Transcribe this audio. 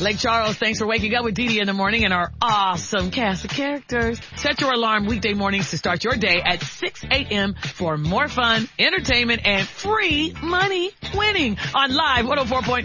Lake Charles, thanks for waking up with Dee Dee in the morning and our awesome cast of characters. Set your alarm weekday mornings to start your day at 6 a.m. for more fun, entertainment, and free money winning on Live 104.9